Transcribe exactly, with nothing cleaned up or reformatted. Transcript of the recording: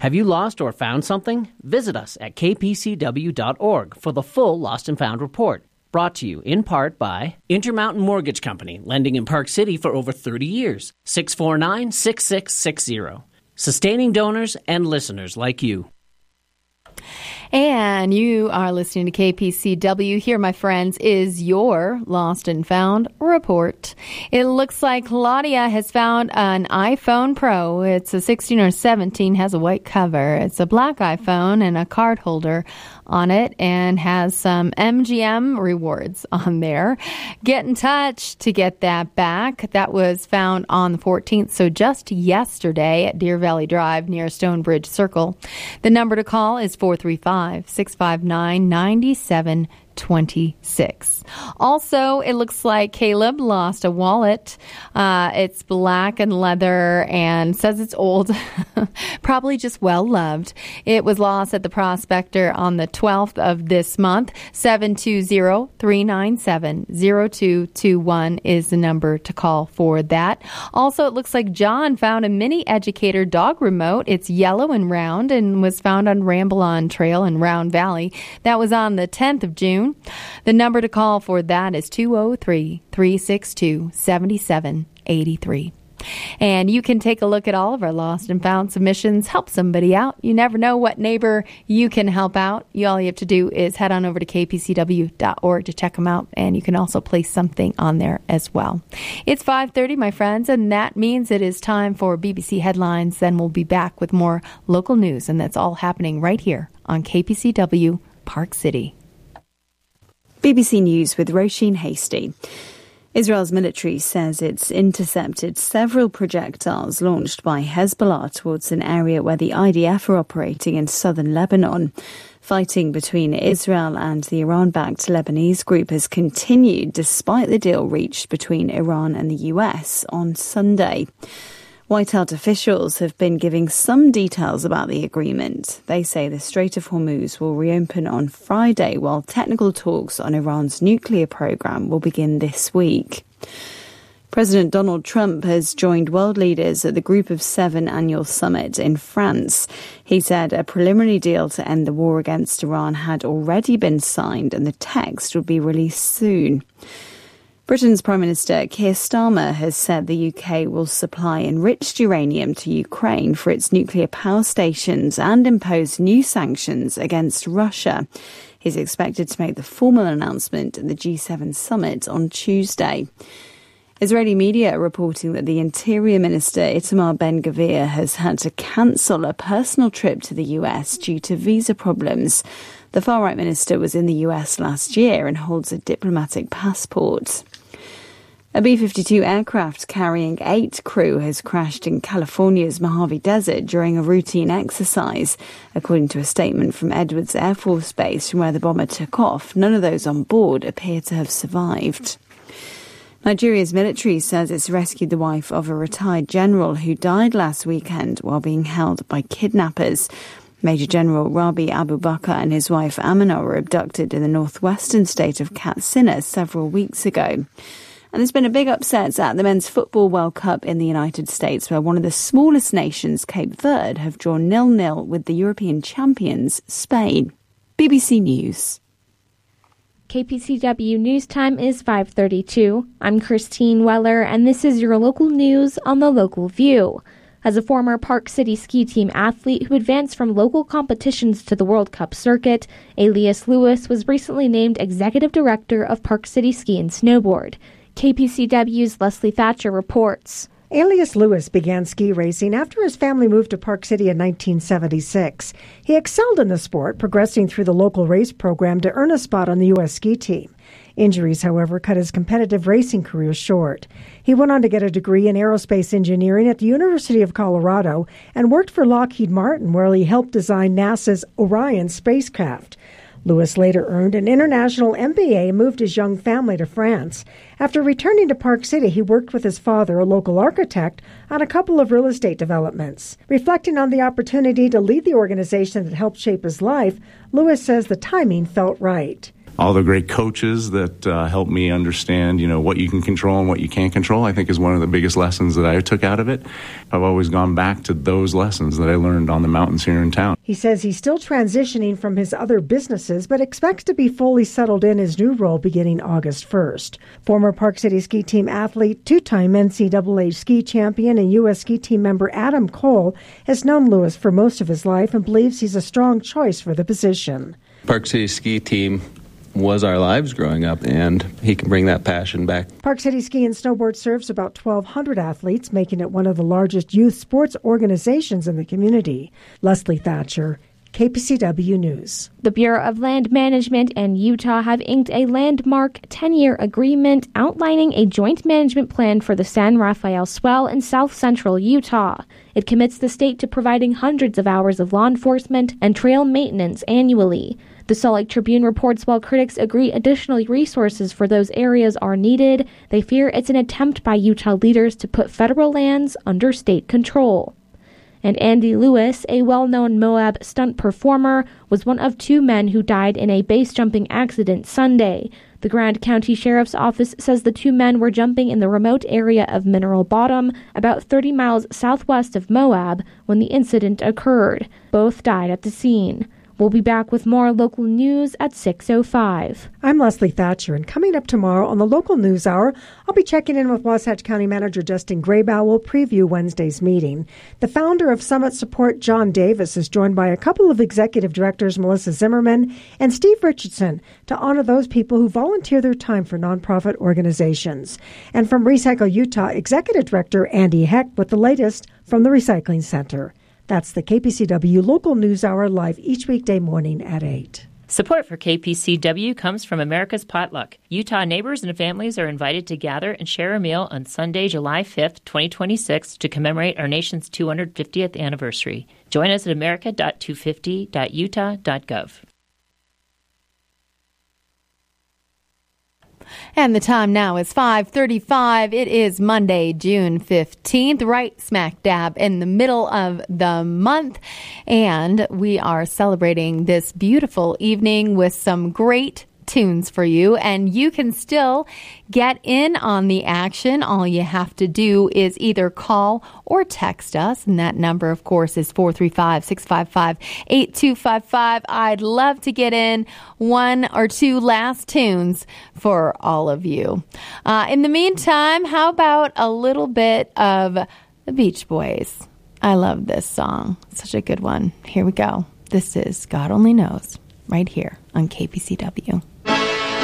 Have you lost or found something? Visit us at k p c w dot org for the full Lost and Found report. Brought to you in part by Intermountain Mortgage Company, lending in Park City for over thirty years. six four nine, six six six zero. Sustaining donors and listeners like you. And you are listening to K P C W. Here, my friends, is your Lost and Found report. It looks like Claudia has found an iPhone Pro. It's a sixteen or seventeen, has a white cover. It's a black iPhone and a card holder on it and has some M G M rewards on there. Get in touch to get that back. That was found on the fourteenth, so just yesterday at Deer Valley Drive near Stonebridge Circle. The number to call is four three five, six five nine, nine seven two six. Also, it looks like Caleb lost a wallet. Uh, it's black and leather and says it's old. Probably just well loved. It was lost at the Prospector on the twelfth of this month. seven two zero, three nine seven, zero two two one is the number to call for that. Also, it looks like John found a mini educator dog remote. It's yellow and round and was found on Ramble On Trail in Round Valley. That was on the tenth of June. The number to call for that is two oh three, three six two, seven seven eight three. And you can take a look at all of our Lost and Found submissions. Help somebody out. You never know what neighbor you can help out. You, all you have to do is head on over to k p c w dot org to check them out, and you can also place something on there as well. It's five thirty, my friends, and that means it is time for B B C Headlines. Then we'll be back with more local news, and that's all happening right here on K P C W Park City. B B C News with Roisin Hasty. Israel's military says it's intercepted several projectiles launched by Hezbollah towards an area where the I D F are operating in southern Lebanon. Fighting between Israel and the Iran-backed Lebanese group has continued despite the deal reached between Iran and the U S on Sunday. White House officials have been giving some details about the agreement. They say the Strait of Hormuz will reopen on Friday, while technical talks on Iran's nuclear program will begin this week. President Donald Trump has joined world leaders at the Group of Seven annual summit in France. He said a preliminary deal to end the war against Iran had already been signed and the text would be released soon. Britain's Prime Minister Keir Starmer has said the U K will supply enriched uranium to Ukraine for its nuclear power stations and impose new sanctions against Russia. He's expected to make the formal announcement at the G seven summit on Tuesday. Israeli media are reporting that the Interior Minister Itamar Ben-Gvir has had to cancel a personal trip to the U S due to visa problems. The far-right minister was in the U S last year and holds a diplomatic passport. A B fifty-two aircraft carrying eight crew has crashed in California's Mojave Desert during a routine exercise. According to a statement from Edwards Air Force Base from where the bomber took off, none of those on board appear to have survived. Nigeria's military says it's rescued the wife of a retired general who died last weekend while being held by kidnappers. Major General Rabi Abubakar and his wife Amina were abducted in the northwestern state of Katsina several weeks ago. And there's been a big upset at the Men's Football World Cup in the United States, where one of the smallest nations, Cape Verde, have drawn nil nil with the European champions, Spain. B B C News. K P C W News Time is five thirty-two. I'm Christine Weller, and this is your local news on the Local View. As a former Park City ski team athlete who advanced from local competitions to the World Cup circuit, Elias Lewis was recently named Executive Director of Park City Ski and Snowboard. K P C W's Leslie Thatcher reports. Elias Lewis began ski racing after his family moved to Park City in nineteen seventy-six. He excelled in the sport, progressing through the local race program to earn a spot on the U S ski team. Injuries, however, cut his competitive racing career short. He went on to get a degree in aerospace engineering at the University of Colorado and worked for Lockheed Martin, where he helped design NASA's Orion spacecraft. Lewis later earned an international M B A and moved his young family to France. After returning to Park City, he worked with his father, a local architect, on a couple of real estate developments. Reflecting on the opportunity to lead the organization that helped shape his life, Lewis says the timing felt right. all the great coaches that uh, helped me understand, you know, what you can control and what you can't control, I think is one of the biggest lessons that I took out of it. I've always gone back to those lessons that I learned on the mountains here in town. He says he's still transitioning from his other businesses, but expects to be fully settled in his new role beginning August first. Former Park City Ski Team athlete, two-time N C double A ski champion, and U S Ski Team member Adam Cole has known Lewis for most of his life and believes he's a strong choice for the position. Park City Ski Team was our lives growing up, and he can bring that passion back. Park City Ski and Snowboard serves about twelve hundred athletes, making it one of the largest youth sports organizations in the community. Leslie Thatcher, K P C W News. The Bureau of Land Management and Utah have inked a landmark ten-year agreement outlining a joint management plan for the San Rafael Swell in south-central Utah. It commits the state to providing hundreds of hours of law enforcement and trail maintenance annually. The Salt Lake Tribune reports while critics agree additional resources for those areas are needed, they fear it's an attempt by Utah leaders to put federal lands under state control. And Andy Lewis, a well-known Moab stunt performer, was one of two men who died in a base jumping accident Sunday. The Grand County Sheriff's Office says the two men were jumping in the remote area of Mineral Bottom, about thirty miles southwest of Moab, when the incident occurred. Both died at the scene. We'll be back with more local news at six oh five. I'm Leslie Thatcher, and coming up tomorrow on the Local News Hour, I'll be checking in with Wasatch County Manager Justin Graybow. We'll preview Wednesday's meeting. The founder of Summit Support, John Davis, is joined by a couple of executive directors, Melissa Zimmerman and Steve Richardson, to honor those people who volunteer their time for nonprofit organizations. And from Recycle Utah, Executive Director Andy Heck with the latest from the Recycling Center. That's the K P C W Local News Hour, live each weekday morning at eight. Support for K P C W comes from America's Potluck. Utah neighbors and families are invited to gather and share a meal on Sunday, July fifth, twenty twenty-six, to commemorate our nation's two hundred fiftieth anniversary. Join us at america dot two fifty dot utah dot gov. And the time now is five thirty-five. It is Monday, June fifteenth, right smack dab in the middle of the month. And we are celebrating this beautiful evening with some great tunes for you, and you can still get in on the action. All you have to do is either call or text us, and that number, of course, is four three five, six five five, eight two five five. I'd love to get in one or two last tunes for all of you. Uh, in the meantime, how about a little bit of the Beach Boys? I love this song. Such a good one. Here we go. This is God Only Knows, right here on K P C W.